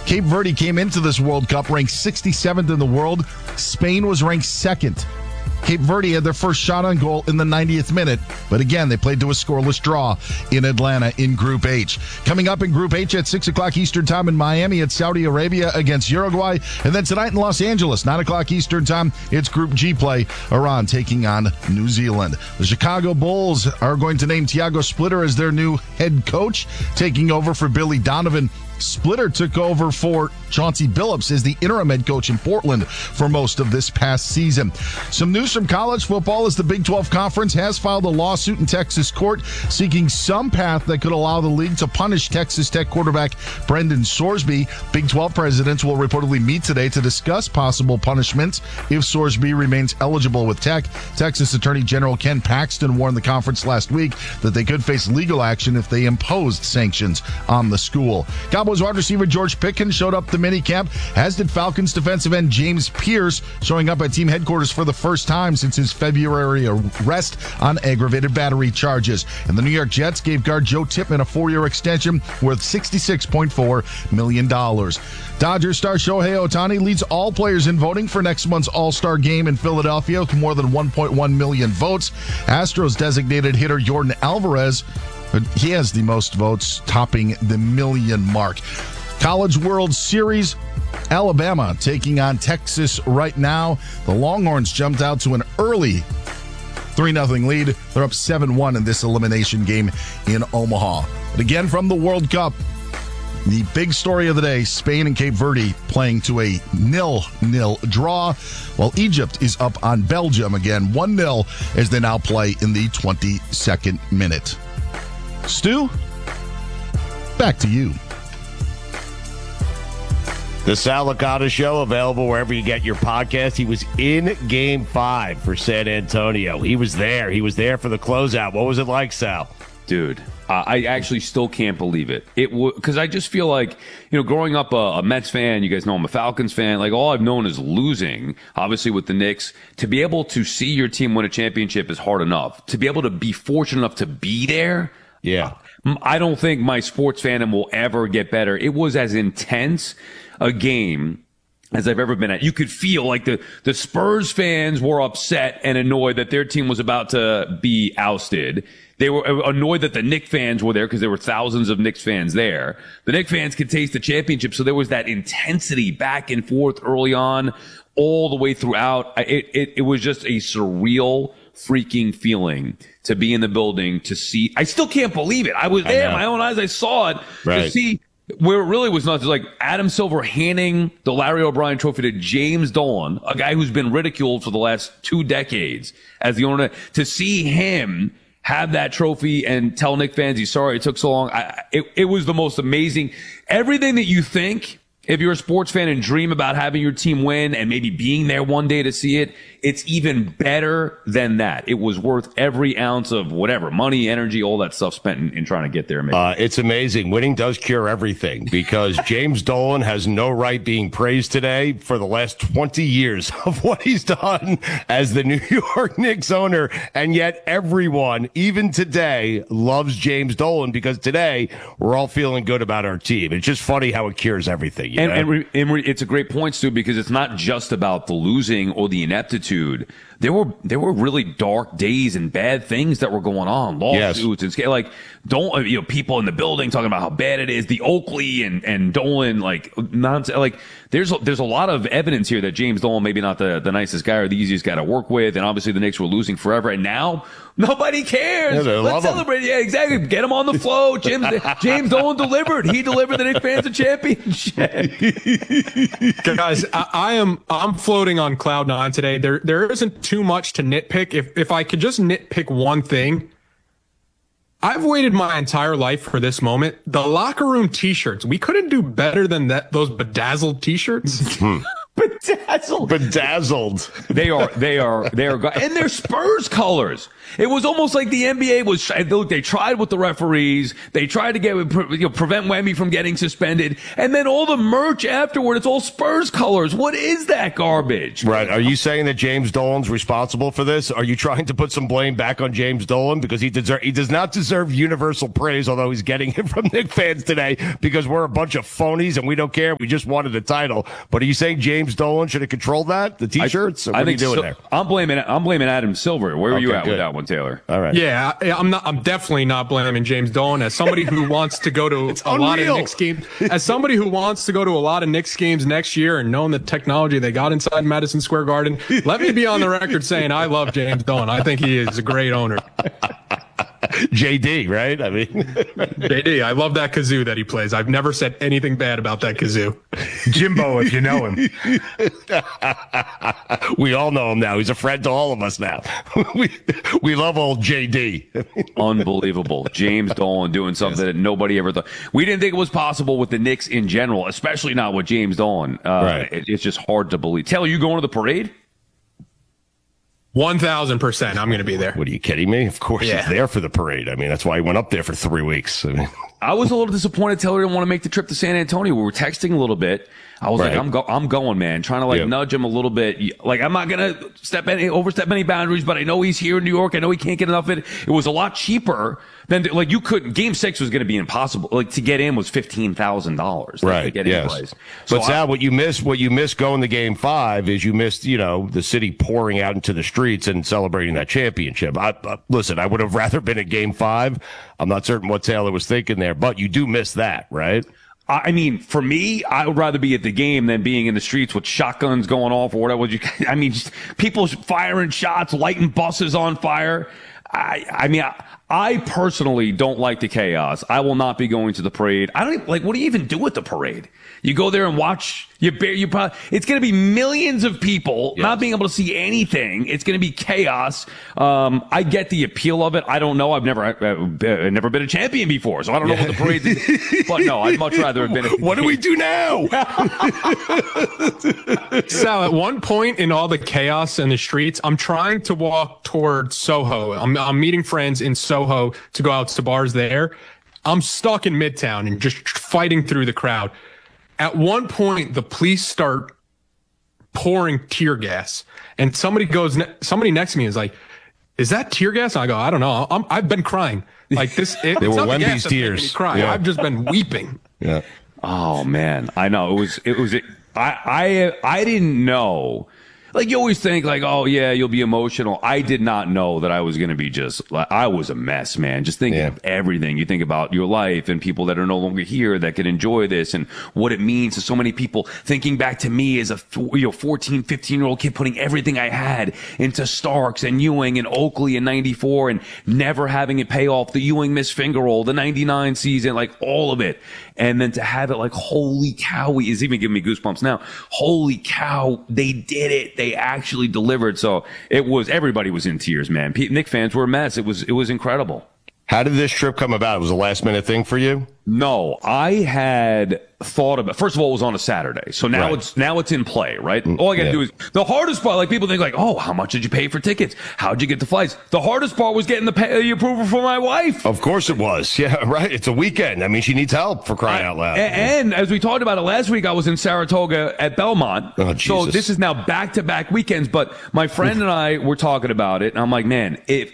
Cape Verde came into this World Cup ranked 67th in the world. Spain was ranked second. Cape Verde had their first shot on goal in the 90th minute, but again, they played to a scoreless draw in Atlanta in Group H. Coming up in Group H at 6 o'clock Eastern Time in Miami, it's Saudi Arabia against Uruguay. And then tonight in Los Angeles, 9 o'clock Eastern Time, it's Group G play, Iran taking on New Zealand. The Chicago Bulls are going to name Tiago Splitter as their new head coach, taking over for Billy Donovan. Splitter took over for Chauncey Billups as the interim head coach in Portland for most of this past season. Some news from college football as the Big 12 Conference has filed a lawsuit in Texas court seeking some path that could allow the league to punish Texas Tech quarterback Brendan Sorsby. Big 12 presidents will reportedly meet today to discuss possible punishments if Sorsby remains eligible with Tech. Texas Attorney General Ken Paxton warned the conference last week that they could face legal action if they imposed sanctions on the school. Cowboys wide receiver George Pickens showed up to minicamp, as did Falcons defensive end James Pierce, showing up at team headquarters for the first time since his February arrest on aggravated battery charges. And the New York Jets gave guard Joe Tippmann a 4-year extension worth $66.4 million. Dodgers star Shohei Ohtani leads all players in voting for next month's All-Star game in Philadelphia with more than 1.1 million votes. Astros designated hitter Yordan Alvarez, but he has the most votes, topping the million mark. College World Series, Alabama taking on Texas right now. The Longhorns jumped out to an early 3-0 lead. They're up 7-1 in this elimination game in Omaha. But again, from the World Cup, the big story of the day, Spain and Cape Verde playing to a 0-0 draw, while Egypt is up on Belgium again, 1-0, as they now play in the 22nd minute. Stu, back to you. The Sal Licata Show, available wherever you get your podcast. He was in Game 5 for San Antonio. He was there. He was there for the closeout. What was it like, Sal? Dude, I actually still can't believe it. Because I just feel like, growing up a Mets fan, you guys know I'm a Falcons fan, like all I've known is losing, obviously with the Knicks. To be able to see your team win a championship is hard enough. To be able to be fortunate enough to be there, yeah. I don't think my sports fandom will ever get better. It was as intense a game as I've ever been at. You could feel like the Spurs fans were upset and annoyed that their team was about to be ousted. They were annoyed that the Knicks fans were there because there were thousands of Knicks fans there. The Knicks fans could taste the championship, so there was that intensity back and forth early on, all the way throughout. It was just a surreal freaking feeling to be in the building, to see. I still can't believe it. I was there, my own eyes. I saw it. Right. To see where it really was nuts, like Adam Silver handing the Larry O'Brien trophy to James Dolan, a guy who's been ridiculed for the last 2 decades as the owner. To see him have that trophy and tell Knicks fans he's sorry it took so long. It was the most amazing. Everything that you think, if you're a sports fan and dream about having your team win and maybe being there one day to see it, it's even better than that. It was worth every ounce of whatever, money, energy, all that stuff spent in trying to get there. It's amazing. Winning does cure everything, because James Dolan has no right being praised today for the last 20 years of what he's done as the New York Knicks owner. And yet everyone, even today, loves James Dolan because today we're all feeling good about our team. It's just funny how it cures everything. And it's a great point, Stu, because it's not just about the losing or the ineptitude. There were really dark days and bad things that were going on, lawsuits and like people in the building talking about how bad it is. The Oakley and Dolan nonsense. Like there's a lot of evidence here that James Dolan maybe not the nicest guy or the easiest guy to work with, and obviously the Knicks were losing forever, and now nobody cares. Yeah, let's celebrate. Yeah, exactly. Get him on the flow. James Dolan delivered. He delivered the Knicks fans a championship. Guys, I'm floating on cloud 9 today. There isn't too much to nitpick. If I could just nitpick one thing, I've waited my entire life for this moment. The locker room t-shirts. We couldn't do better than that. Those bedazzled t-shirts. But Bedazzled. They are, and they're Spurs colors. It was almost like the NBA was, they tried with the referees. They tried to prevent Wemby from getting suspended. And then all the merch afterward, it's all Spurs colors. What is that garbage? Right. Are you saying that James Dolan's responsible for this? Are you trying to put some blame back on James Dolan? Because he does not deserve universal praise, although he's getting it from Knicks fans today because we're a bunch of phonies and we don't care. We just wanted the title. But are you saying James Dolan should have controlled that? The T-shirts? What are you doing there? I'm blaming Adam Silver. Where were you at with that one, Taylor? All right. Yeah, I'm definitely not blaming James Dolan. As somebody who wants to go to a lot of Knicks games, next year and knowing the technology they got inside Madison Square Garden, let me be on the record saying I love James Dolan. I think he is a great owner. JD, right? I mean, JD, I love that kazoo that he plays. I've never said anything bad about that kazoo. Jimbo, if you know him. We all know him now. He's a friend to all of us now. We love old JD. Unbelievable. James Dolan doing something that nobody ever thought. We didn't think it was possible with the Knicks in general, especially not with James Dolan. Right. It's just hard to believe. Taylor, you going to the parade? 1,000%. I'm going to be there. What, are you kidding me? Of course he's there for the parade. I mean, that's why he went up there for 3 weeks. I mean, I was a little disappointed Taylor didn't want to make the trip to San Antonio. We were texting a little bit. I was like, I'm going, man. Trying to nudge him a little bit. Like, I'm not going to overstep any boundaries, but I know he's here in New York. I know he can't get enough of it. It was a lot cheaper than, you couldn't, Game 6 was going to be impossible. Like, to get in was $15,000. Right. To get in price. But Sal, what you missed going to Game 5 is you missed, the city pouring out into the streets and celebrating that championship. Listen, I would have rather been at Game 5. I'm not certain what Taylor was thinking there, but you do miss that, right? I mean, for me, I would rather be at the game than being in the streets with shotguns going off or whatever. I mean, just people firing shots, lighting buses on fire. I personally don't like the chaos. I will not be going to the parade. I don't even, what do you even do at the parade? You go there and watch. It's going to be millions of people not being able to see anything. It's going to be chaos. I get the appeal of it. I don't know. I've never been a champion before, so I don't know what the parade is. But no, I'd much rather have been. What do we do now? Sal, at one point in all the chaos in the streets, I'm trying to walk towards Soho. I'm meeting friends in Soho to go out to bars there. I'm stuck in Midtown and just fighting through the crowd. At one point, the police start pouring tear gas, and somebody next to me is like, "Is that tear gas?" And I go, "I don't know. I've been crying like this." They were Wemby's tears. Yeah. I've just been weeping. Yeah. Oh man, I know it was. I didn't know. Like, you always think, oh, yeah, you'll be emotional. I did not know that I was going to be I was a mess, man. Just thinking of everything. You think about your life and people that are no longer here that can enjoy this and what it means to so many people. Thinking back to me as a 14, 15-year-old kid, putting everything I had into Starks and Ewing and Oakley in 94 and never having it pay off. The Ewing missed finger roll, the 99 season, all of it. And then to have it holy cow, is even giving me goosebumps now. Holy cow, they did it. They actually delivered. So everybody was in tears, man. Knicks fans were a mess. It was incredible. How did this trip come about? It was a last minute thing for you? No, I had thought about, first of all, it was on a Saturday. So now it's in play, right? All I got to do is, the hardest part, people think oh, how much did you pay for tickets? How'd you get the flights? The hardest part was getting the approval for my wife. Of course it was. Yeah, right. It's a weekend. I mean, she needs help, for crying out loud. And as we talked about it last week, I was in Saratoga at Belmont. Oh, Jesus. So this is now back-to-back weekends. But my friend and I were talking about it, and I'm like, man, if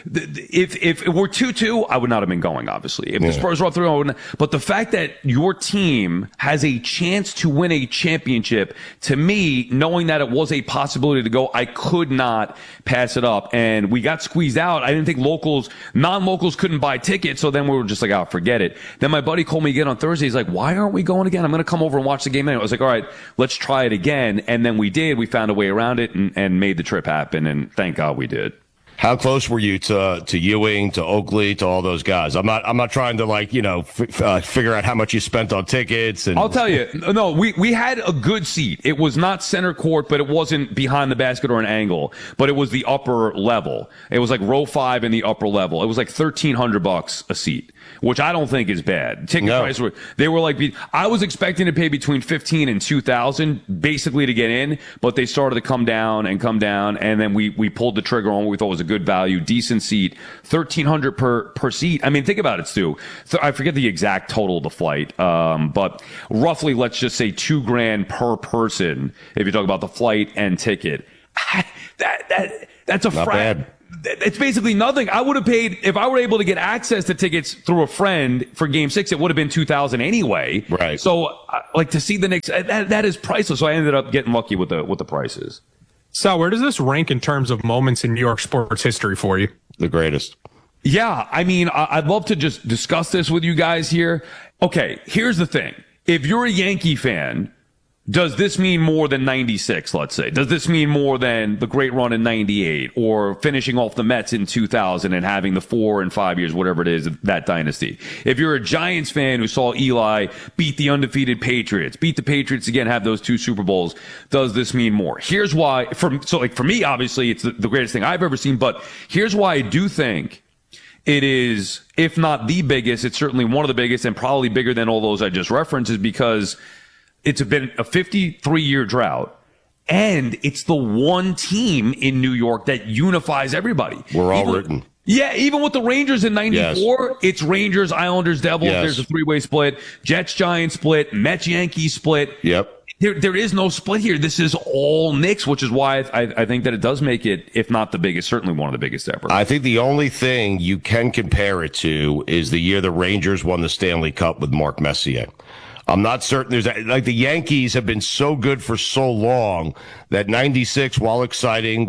it were 2-2, I would not have been going, obviously. If the Spurs were up 3-0, I wouldn't. But the fact that your team has a chance to win a championship, to me, knowing that it was a possibility to go, I could not pass it up. And we got squeezed out. I didn't think non-locals couldn't buy tickets. So then we were just like, oh, forget it. Then my buddy called me again on Thursday. He's like, why aren't we going again? I'm going to come over and watch the game anyway. I was like, all right, let's try it again. And then we did. We found a way around it and made the trip happen. And thank God we did. How close were you to Ewing, to Oakley, to all those guys? I'm not trying to figure out how much you spent on tickets. And I'll tell you, no, we had a good seat. It was not center court, but it wasn't behind the basket or an angle, but it was the upper level. It was row 5 in the upper level. It was $1,300 a seat, which I don't think is bad. Ticket No. price they were like, I was expecting to pay between $15 and $2,000 basically to get in, but they started to come down, and then we pulled the trigger on what we thought was a good value, decent seat, $1,300 per seat. I mean, think about it, Stu. I forget the exact total of the flight, but roughly, let's just say $2,000 per person if you talk about the flight and ticket. That's a Not bad. It's basically nothing. I would have paid if I were able to get access to tickets through a friend for Game 6. It would have been $2,000 anyway. Right. So, like, to see the Knicks, that is priceless. So I ended up getting lucky with the prices. Sal, where does this rank in terms of moments in New York sports history for you? The greatest. Yeah, I mean, I'd love to just discuss this with you guys here. Okay, here's the thing: if you're a Yankee fan, does this mean more than 96, let's say? Does this mean more than the great run in 98 or finishing off the Mets in 2000 and having the 4 and 5 years, whatever it is, that dynasty? If you're a Giants fan who saw Eli beat the undefeated Patriots, beat the Patriots again, have those 2 Super Bowls, does this mean more? Here's why. For me, obviously, it's the greatest thing I've ever seen, but here's why I do think it is, if not the biggest, it's certainly one of the biggest and probably bigger than all those I just referenced, is because it's been a 53-year drought, and it's the one team in New York that unifies everybody. We're all rooting. Yeah, even with the Rangers in 94, it's Rangers, Islanders, Devils. Yes. There's a 3-way split. Jets, Giants split. Mets, Yankees split. Yep. There is no split here. This is all Knicks, which is why I think that it does make it, if not the biggest, certainly one of the biggest ever. I think the only thing you can compare it to is the year the Rangers won the Stanley Cup with Mark Messier. I'm not certain like the Yankees have been so good for so long that 96, while exciting,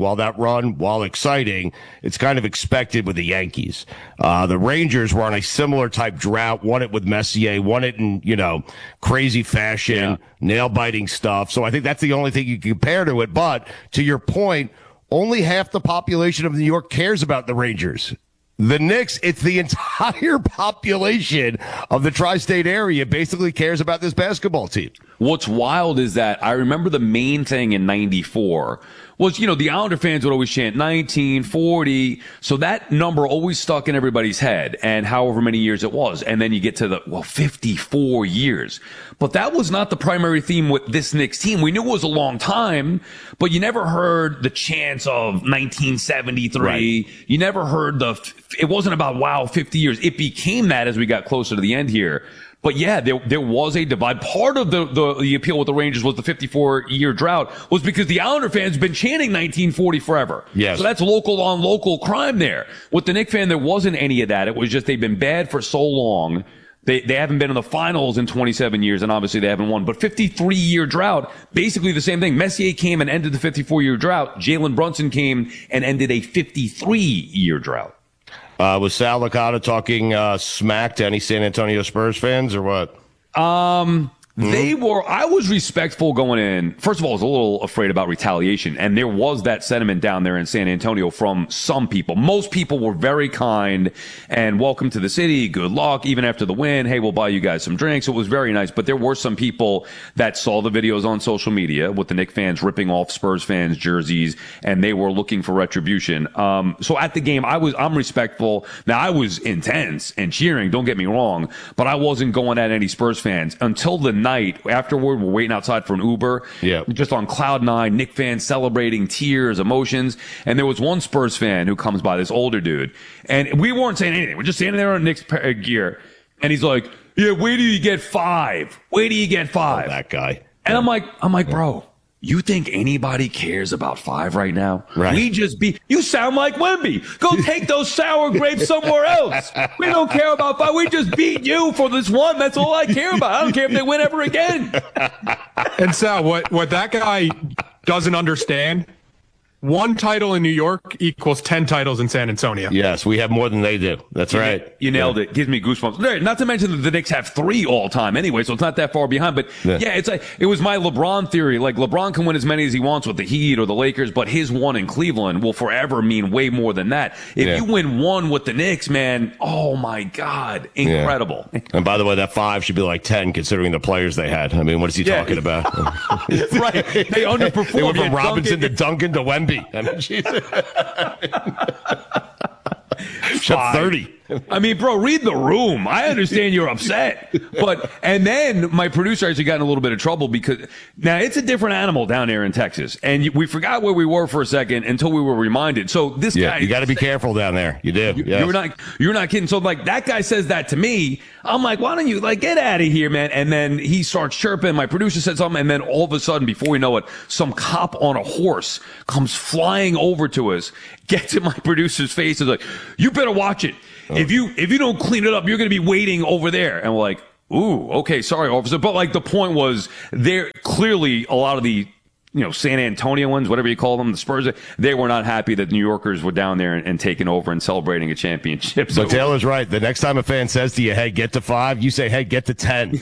it's kind of expected with the Yankees. The Rangers were on a similar type drought, won it with Messier, won it in, crazy fashion, nail biting stuff. So I think that's the only thing you can compare to it. But to your point, only half the population of New York cares about the Rangers. The Knicks, it's the entire population of the tri-state area basically cares about this basketball team. What's wild is that I remember the main thing in 94 was, the Islander fans would always chant 1940. So that number always stuck in everybody's head, and however many years it was. And then you get to 54 years. But that was not the primary theme with this Knicks team. We knew it was a long time, but you never heard the chants of 1973. Right. You never heard it wasn't about, 50 years. It became that as we got closer to the end here. But yeah, there was a divide. Part of the appeal with the Rangers was the 54-year drought was because the Islander fans have been chanting 1940 forever. Yes. So that's local on local crime there. With the Knicks fan, there wasn't any of that. It was just they've been bad for so long. They haven't been in the finals in 27 years, and obviously they haven't won. But 53-year drought, basically the same thing. Messier came and ended the 54-year drought. Jalen Brunson came and ended a 53-year drought. Was Sal Licata talking smack to any San Antonio Spurs fans or what? I was respectful going in. First of all, I was a little afraid about retaliation, and there was that sentiment down there in San Antonio from some people. Most people were very kind and welcome to the city. Good luck. Even after the win, hey, we'll buy you guys some drinks. It was very nice. But there were some people that saw the videos on social media with the Knicks fans ripping off Spurs fans' jerseys, and they were looking for retribution. So at the game, I'm respectful. Now, I was intense and cheering, don't get me wrong, but I wasn't going at any Spurs fans until the night afterward. We're waiting outside for an Uber, just on cloud 9, Knick fans celebrating, tears, emotions. And there was one Spurs fan who comes by, this older dude, and we weren't saying anything. We're just standing there on Knicks gear, and he's like, yeah, wait till you get 5. Wait till you get 5. Oh, that guy. And I'm like, bro, you think anybody cares about 5 right now? Right. You sound like Wemby. Go take those sour grapes somewhere else. We don't care about 5. We just beat you for this one. That's all I care about. I don't care if they win ever again. And Sal, what that guy doesn't understand, 1 title in New York equals 10 titles in San Antonio. Yes, we have more than they do. That's right. You nailed it. Gives me goosebumps. Not to mention that the Knicks have 3 all time anyway, so it's not that far behind. But it's like, it was my LeBron theory. Like, LeBron can win as many as he wants with the Heat or the Lakers, but his 1 in Cleveland will forever mean way more than that. If you win 1 with the Knicks, man, oh my God, incredible. Yeah. And by the way, that 5 should be like 10 considering the players they had. I mean, what is he talking about? Right. They underperformed. They went from Robinson to Duncan to Wemby. I mean, Jesus. Shot 30. I mean, bro, read the room. I understand you're upset. And then my producer actually got in a little bit of trouble because now it's a different animal down there in Texas. And we forgot where we were for a second until we were reminded. So this guy. You got to be careful down there. You do. You're not kidding. So like that guy says that to me. I'm like, why don't you like get out of here, man? And then he starts chirping. My producer said something. And then all of a sudden, before we know it, some cop on a horse comes flying over to us, gets in my producer's face, and is like, you better watch it. If you don't clean it up, you're going to be waiting over there. And we're like, ooh, okay, sorry, officer. But like the point was, there clearly a lot of the San Antonio ones, whatever you call them, the Spurs, they were not happy that New Yorkers were down there and taking over and celebrating a championship. So Taylor's right. The next time a fan says to you, hey, get to 5, you say, hey, get to 10.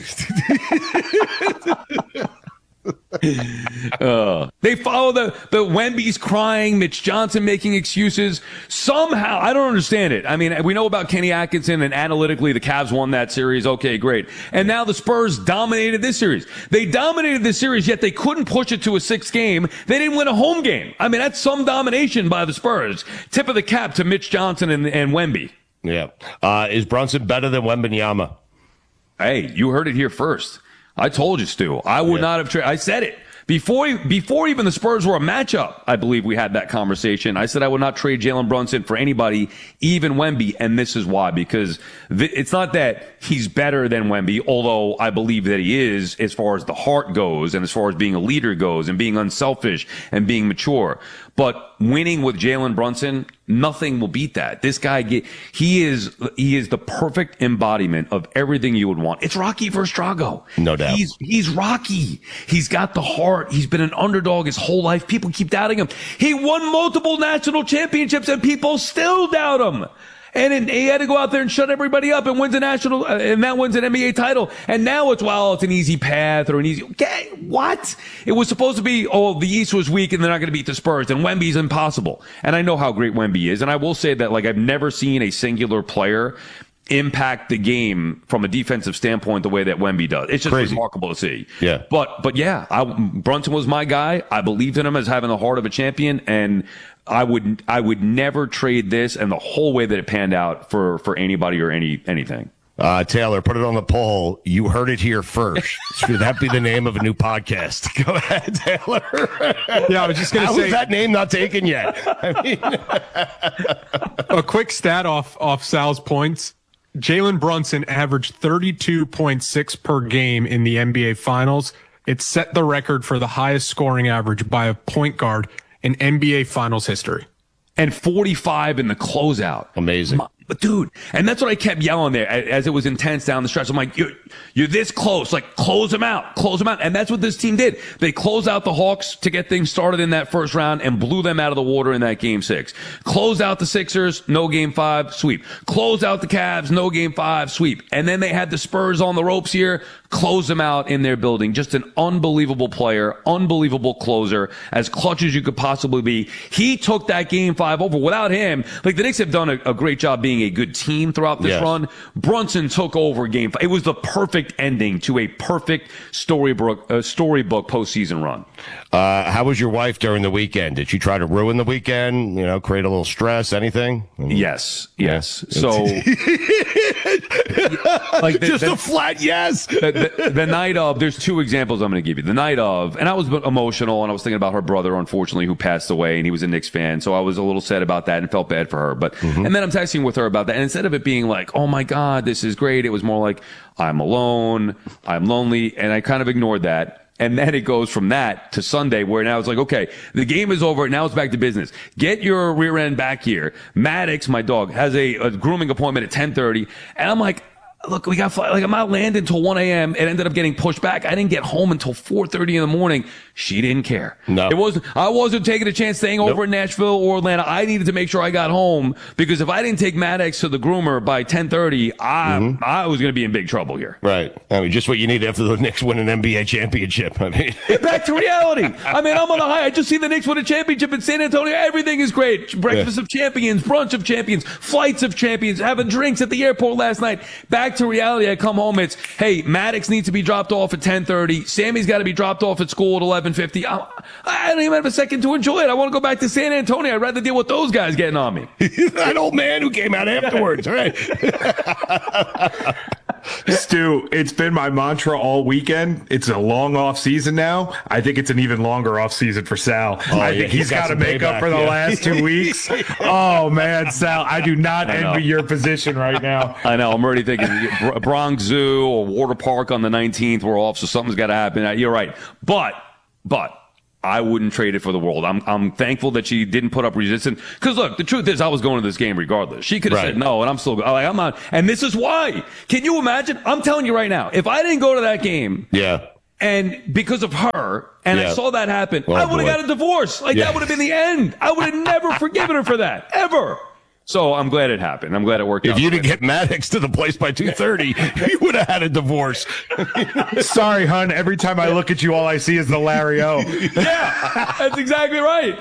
They follow the Wemby's crying, Mitch Johnson making excuses. Somehow, I don't understand it. I mean, we know about Kenny Atkinson, and analytically, the Cavs won that series. Okay, great. And now the Spurs dominated this series. They dominated this series, yet they couldn't push it to a 6th game. They didn't win a home game. I mean, that's some domination by the Spurs. Tip of the cap to Mitch Johnson and Wemby. Yeah. Is Brunson better than Wembanyama? Hey, you heard it here first. I told you, Stu. I would not have traded. I said it. Before even the Spurs were a matchup, I believe we had that conversation. I said I would not trade Jalen Brunson for anybody, even Wemby, and this is why. Because it's not that he's better than Wemby, although I believe that he is as far as the heart goes and as far as being a leader goes and being unselfish and being mature. But winning with Jalen Brunson, nothing will beat that. This guy, he is the perfect embodiment of everything you would want. It's Rocky versus Drago. No doubt. He's Rocky. He's got the heart. He's been an underdog his whole life. People keep doubting him. He won multiple national championships and people still doubt him. And he had to go out there and shut everybody up and wins a national, and that wins an NBA title. And now it's an easy path or an easy, okay, what? It was supposed to be, the East was weak and they're not going to beat the Spurs and Wemby's impossible. And I know how great Wemby is. And I will say that, like, I've never seen a singular player impact the game from a defensive standpoint the way that Wemby does. It's just remarkable to see. Yeah. But yeah, Brunson was my guy. I believed in him as having the heart of a champion, and I would never trade this and the whole way that it panned out for anybody or anything. Taylor, put it on the poll. You heard it here first. Should that be the name of a new podcast? Go ahead, Taylor. Yeah, I was just going to say. How is that name not taken yet? I mean, a quick stat off Sal's points. Jalen Brunson averaged 32.6 per game in the NBA Finals. It set the record for the highest scoring average by a point guard in NBA Finals history. And 45 in the closeout. Amazing. But dude, and that's what I kept yelling there as it was intense down the stretch. I'm like, you're this close. Like, close them out. And that's what this team did. They closed out the Hawks to get things started in that first round and blew them out of the water in that game 6. Closed out the Sixers, no game 5, sweep. Closed out the Cavs, no game 5, sweep. And then they had the Spurs on the ropes here, closed them out in their building. Just an unbelievable player, unbelievable closer, as clutch as you could possibly be. He took that game 5 over. Without him, like, the Knicks have done a great job being a good team throughout this run. Brunson took over game 5. It was the perfect ending to a perfect storybook postseason run. How was your wife during the weekend? Did she try to ruin the weekend? Create a little stress, anything? Yes. So, like, just a flat yes. The night of, there's 2 examples I'm going to give you. The night of, and I was emotional, and I was thinking about her brother, unfortunately, who passed away, and he was a Knicks fan, so I was a little sad about that and felt bad for her. But and then I'm texting with her about that, and instead of it being like, oh my God, this is great, it was more like, I'm alone, I'm lonely, and I kind of ignored that. And then it goes from that to Sunday, where now it's like, okay, the game is over. Now it's back to business. Get your rear end back here. Maddox, my dog, has a grooming appointment at 10:30. And I'm like, look, we got, like, I'm not landing until 1 a.m. It ended up getting pushed back. I didn't get home until 4:30 in the morning. She didn't care. No. I wasn't taking a chance staying over in Nashville or Atlanta. I needed to make sure I got home, because if I didn't take Maddox to the groomer by 10:30, I was going to be in big trouble here. Right. I mean, just what you need after the Knicks win an NBA championship. I mean, back to reality. I mean, I'm on a high. I just see the Knicks win a championship in San Antonio. Everything is great. Breakfast of champions, brunch of champions, flights of champions, having drinks at the airport last night. Back back to reality. I come home. It's, hey, Maddox needs to be dropped off at 10:30. Sammy's got to be dropped off at school at 11:50. I don't even have a second to enjoy it. I want to go back to San Antonio. I'd rather deal with those guys getting on me. That old man who came out afterwards, right? Stu, it's been my mantra all weekend. It's a long off season now. I think it's an even longer off season for Sal. I think he's got to make up for the last 2 weeks. Oh man, Sal, I do not envy your position right now. I know. I'm already thinking Bronx Zoo or Water Park on the 19th. We're off, so something's got to happen. You're right, but I wouldn't trade it for the world. I'm thankful that she didn't put up resistance. Because look, the truth is, I was going to this game regardless. She could have said no, and I'm still like, I'm not. And this is why. Can you imagine? I'm telling you right now, if I didn't go to that game, and because of her, and I saw that happen, I would have got a divorce. Like that would have been the end. I would have never forgiven her for that ever. So I'm glad it happened. I'm glad it worked out. If you didn't get Maddox to the place by 2:30, you would have had a divorce. Sorry, hun. Every time I look at you, all I see is the Larry O. Yeah, that's exactly right.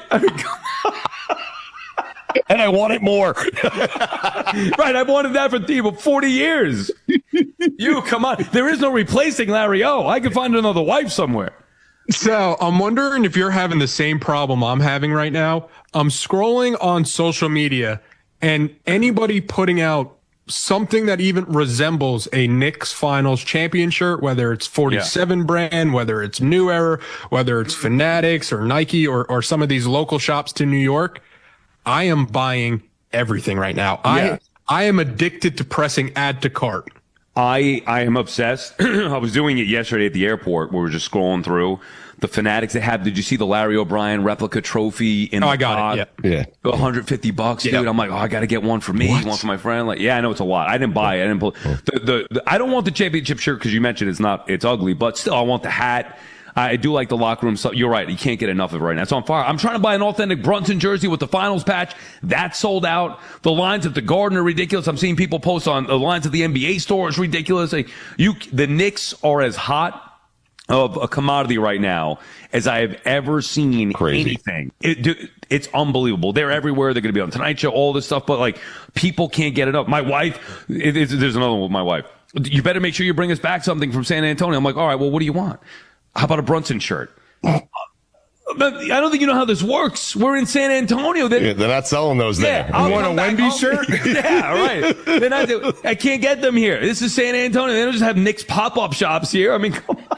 And I want it more. Right, I've wanted that for 40 years. You, come on. There is no replacing Larry O. I can find another wife somewhere. So I'm wondering if you're having the same problem I'm having right now. I'm scrolling on social media, and anybody putting out something that even resembles a Knicks Finals champion shirt, whether it's 47 brand, whether it's New Era, whether it's Fanatics or Nike or some of these local shops to New York, I am buying everything right now. I am addicted to pressing add to cart. I am obsessed. I was doing it yesterday at the airport. We were just scrolling through the Fanatics they have. Did you see the Larry O'Brien replica trophy in the I got it. Yeah. $150, dude. I'm like, I got to get one for me, one for my friend. Like, yeah, I know it's a lot. I didn't buy it. I didn't pull I don't want the championship shirt because you mentioned it's ugly, but still I want the hat. I do like the locker room stuff. You're right. You can't get enough of it right now. It's on fire. I'm trying to buy an authentic Brunson jersey with the finals patch. That's sold out. The lines at the Garden are ridiculous. I'm seeing people post on the lines at the NBA store. It's ridiculous. The Knicks are as hot of a commodity right now as I have ever seen. Crazy. Anything. It's unbelievable. They're everywhere. They're going to be on Tonight Show, all this stuff. But like, people can't get it up. My wife, there's another one with my wife. You better make sure you bring us back something from San Antonio. I'm like, all right, well, what do you want? How about a Brunson shirt? I don't think you know how this works. We're in San Antonio. They're not selling those there. You want a Wemby shirt? Yeah, right. I can't get them here. This is San Antonio. They don't just have Knicks pop-up shops here. I mean, come on.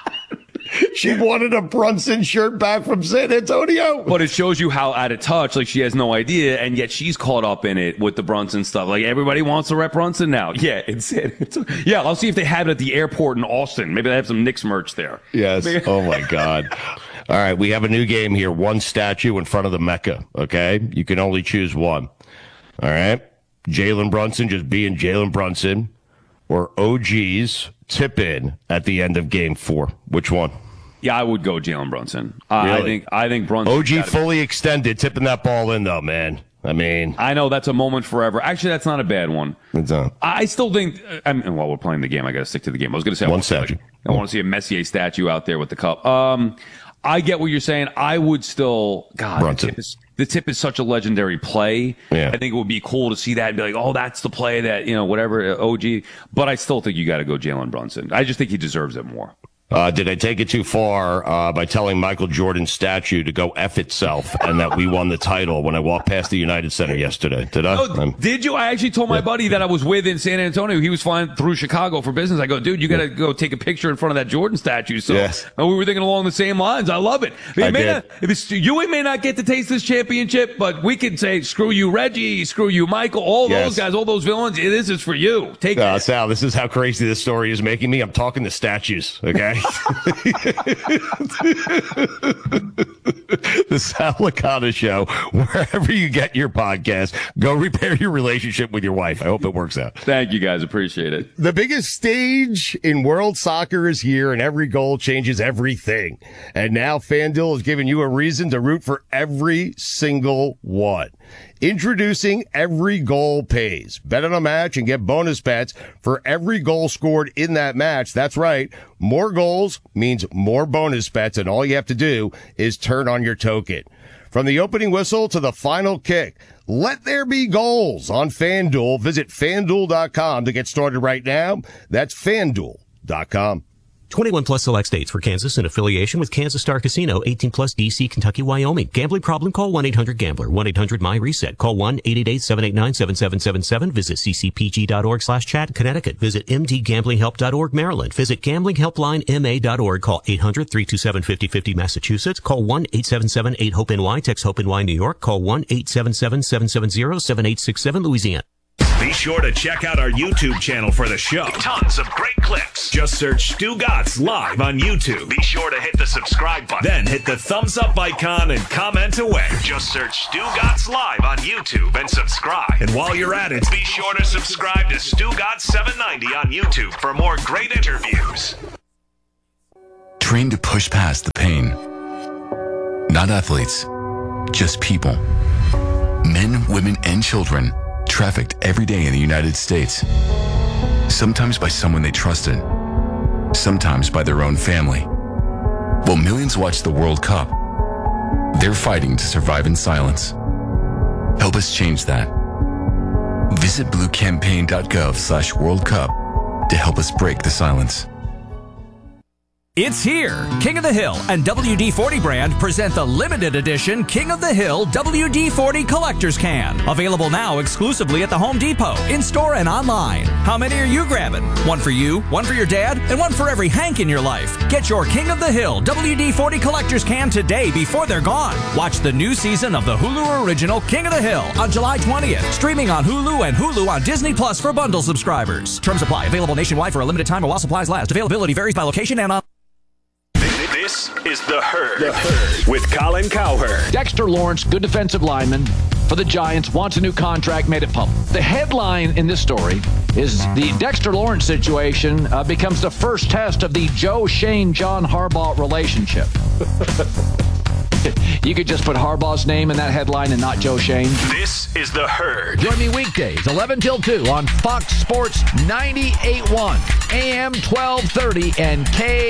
She wanted a Brunson shirt back from San Antonio. But it shows you how out of touch, like she has no idea, and yet she's caught up in it with the Brunson stuff. Like everybody wants to rep Brunson now. Yeah, yeah, I'll see if they have it at the airport in Austin. Maybe they have some Knicks merch there. Yes. Oh my God. All right, we have a new game here. One statue in front of the Mecca, okay? You can only choose one. All right? Jalen Brunson just being Jalen Brunson, or OG's tip in at the end of game 4. Which one? Yeah, I would go Jalen Brunson. Really? I think Brunson. OG fully extended, tipping that ball in though, man. I mean, I know that's a moment forever. Actually, that's not a bad one. It's not. I still think. While we're playing the game, I got to stick to the game. I was going to say one statue. I want to see a Messier statue out there with the cup. I get what you're saying. I would still. God, Brunson. The tip is such a legendary play. Yeah. I think it would be cool to see that and be like, oh, that's the play that, whatever, OG. But I still think you got to go Jalen Brunson. I just think he deserves it more. Did I take it too far by telling Michael Jordan's statue to go F itself and that we won the title when I walked past the United Center yesterday? Did I? Oh, did you? I actually told my buddy that I was with in San Antonio. He was flying through Chicago for business. I go, dude, you got to go take a picture in front of that Jordan statue. So and we were thinking along the same lines. I love it. You may not get to taste this championship, but we could say, screw you, Reggie, screw you, Michael, all those guys, all those villains. This is for you. Take it. Sal, this is how crazy this story is making me. I'm talking to statues, okay? The Sal Licata Show, wherever you get your podcast, go repair your relationship with your wife. I hope it works out. Thank you, guys. Appreciate it. The biggest stage in world soccer is here, and every goal changes everything. And now FanDuel has given you a reason to root for every single one. Introducing Every Goal Pays. Bet on a match and get bonus bets for every goal scored in that match. That's right. More goals means more bonus bets, and all you have to do is turn on your token. From the opening whistle to the final kick, let there be goals on FanDuel. Visit FanDuel.com to get started right now. That's FanDuel.com. 21 plus select states. For Kansas in affiliation with Kansas Star Casino. 18 plus DC, Kentucky, Wyoming. Gambling problem? Call 1-800-GAMBLER. 1-800-MY-RESET. Call 1-888-789-7777. Visit ccpg.org/chat. Connecticut. Visit mdgamblinghelp.org. Maryland. Visit gamblinghelplinema.org. Call 800-327-5050. Massachusetts. Call 1-877-8-HOPE-NY. Text HOPE-NY. New York. Call 1-877-770-7867. Louisiana. Be sure to check out our YouTube channel for the show. Tons of great clips. Just search Stu Gatz Live on YouTube. Be sure to hit the subscribe button. Then hit the thumbs up icon and comment away. Just search Stu Gatz Live on YouTube and subscribe. And while you're at it, be sure to subscribe to Stu Gatz 790 on YouTube for more great interviews. Trained to push past the pain. Not athletes, just people. Men, women, and children trafficked every day in the United States. Sometimes by someone they trusted, sometimes by their own family. While millions watch the World Cup, they're fighting to survive in silence. Help us change that. Visit bluecampaign.gov/World Cup to help us break the silence. It's here. King of the Hill and WD-40 brand present the limited edition King of the Hill WD-40 Collector's Can. Available now exclusively at the Home Depot, in-store and online. How many are you grabbing? One for you, one for your dad, and one for every Hank in your life. Get your King of the Hill WD-40 Collector's Can today before they're gone. Watch the new season of the Hulu original King of the Hill on July 20th. Streaming on Hulu and Hulu on Disney Plus for bundle subscribers. Terms apply. Available nationwide for a limited time or while supplies last. Availability varies by location and on. This is The Herd with Colin Cowherd. Dexter Lawrence, good defensive lineman for the Giants, wants a new contract, made it public. The headline in this story is the Dexter Lawrence situation becomes the first test of the Joe Schoen, John Harbaugh relationship. You could just put Harbaugh's name in that headline and not Joe Schoen. This is The Herd. Join me weekdays, 11 till 2 on Fox Sports 98.1, AM 1230, and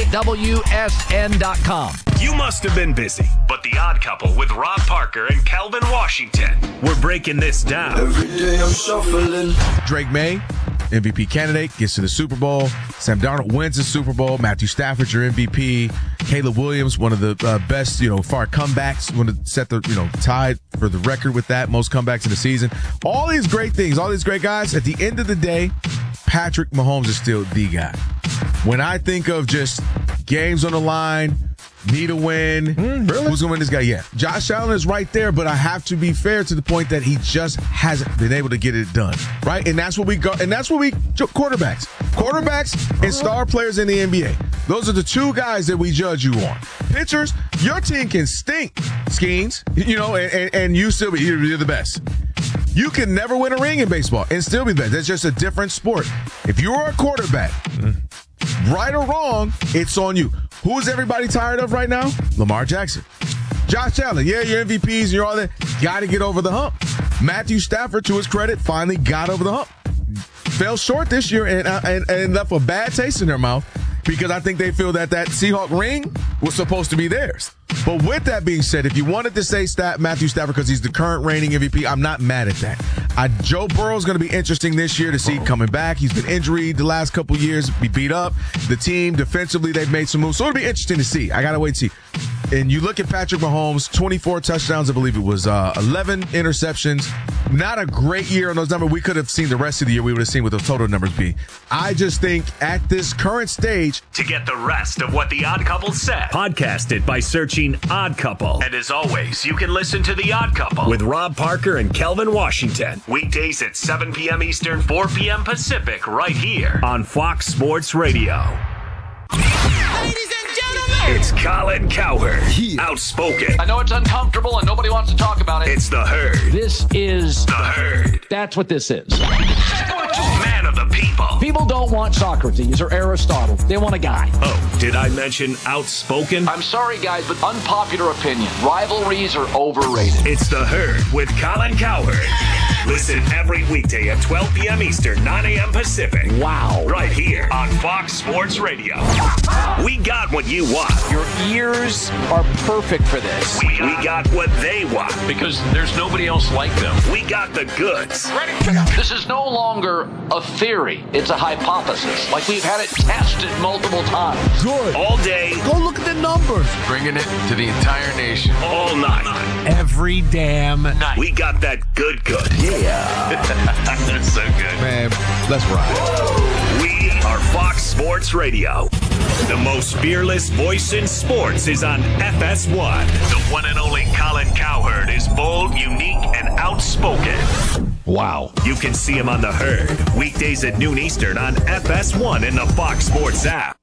KWSN.com. You must have been busy, but The Odd Couple with Rob Parker and Calvin Washington. We're breaking this down. Every day I'm shuffling. Drake May, MVP candidate, gets to the Super Bowl. Sam Darnold wins the Super Bowl. Matthew Stafford, your MVP. Caleb Williams, one of the best, far comebacks. Want to set the, tied for the record with that, most comebacks in the season. All these great things, all these great guys. At the end of the day, Patrick Mahomes is still the guy. When I think of just games on the line, need a win. Really? Who's going to win this guy? Yeah. Josh Allen is right there, but I have to be fair to the point that he just hasn't been able to get it done. Right? And that's what we go. And that's what we quarterbacks and star players in the NBA. Those are the two guys that we judge you on. Pitchers, your team can stink, Skeens, and you still be, you're the best. You can never win a ring in baseball and still be the best. That's just a different sport. If you're a quarterback, right or wrong, it's on you. Who is everybody tired of right now? Lamar Jackson. Josh Allen, yeah, your MVPs and you're all that. Got to get over the hump. Matthew Stafford, to his credit, finally got over the hump. Fell short this year and left a bad taste in their mouth because I think they feel that Seahawk ring was supposed to be theirs. But with that being said, if you wanted to say Matthew Stafford because he's the current reigning MVP, I'm not mad at that. Joe Burrow's going to be interesting this year to see coming back. He's been injured the last couple years, be beat up. The team, defensively, they've made some moves. So it'll be interesting to see. I got to wait and see. And you look at Patrick Mahomes, 24 touchdowns, I believe it was 11 interceptions. Not a great year on those numbers. We could have seen the rest of the year. We would have seen what those total numbers be. I just think at this current stage. To get the rest of what The Odd Couple said, podcast it by searching Odd Couple. And as always, you can listen to The Odd Couple with Rob Parker and Kelvin Washington. Weekdays at 7 p.m. Eastern, 4 p.m. Pacific, right here on Fox Sports Radio. Ladies and gentlemen, it's Colin Cowherd, outspoken. I know it's uncomfortable and nobody wants to talk about it. It's The Herd. This is The Herd. That's what this is. Man of the people. People don't want Socrates or Aristotle. They want a guy. Oh, did I mention outspoken? I'm sorry, guys, but unpopular opinion. Rivalries are overrated. It's The Herd with Colin Cowherd. Listen every weekday at 12 p.m. Eastern, 9 a.m. Pacific. Wow. Right here on Fox Sports Radio. We got what you want. Your ears are perfect for this. We got what they want. Because there's nobody else like them. We got the goods. Ready? This is no longer a theory. It's a hypothesis. Like we've had it tested multiple times. Good. All day. Go look at the numbers. Bringing it to the entire nation. All night. Every damn night. We got that good. Yeah. That's so good. Man, let's ride. We are Fox Sports Radio. The most fearless voice in sports is on FS1. The one and only Colin Cowherd is bold, unique, and outspoken. Wow. You can see him on The Herd, weekdays at noon Eastern on FS1 in the Fox Sports app.